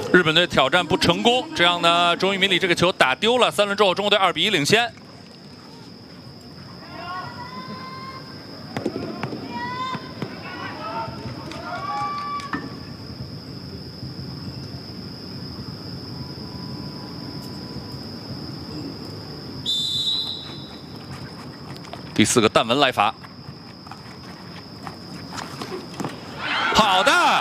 日本队挑战不成功，这样呢，中义民里这个球打丢了。3轮之后，中国队2比1领先。第4个弹文来罚，好的。